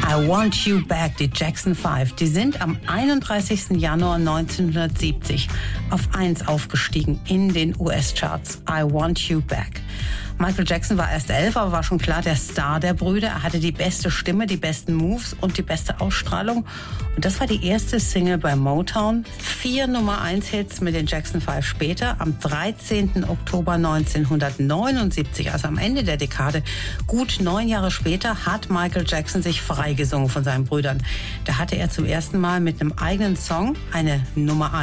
I Want You Back, die Jackson 5, die sind am 31. Januar 1970 auf 1 aufgestiegen in den US-Charts. I Want You Back. Michael Jackson war erst 11, aber war schon klar der Star der Brüder. Er hatte die beste Stimme, die besten Moves und die beste Ausstrahlung. Und das war die erste Single bei Motown. 4 Nummer-1-Hits mit den Jackson 5 später. Am 13. Oktober 1979, also am Ende der Dekade, gut 9 Jahre später, hat Michael Jackson sich freigesungen von seinen Brüdern. Da hatte er zum ersten Mal mit einem eigenen Song eine Nummer 1.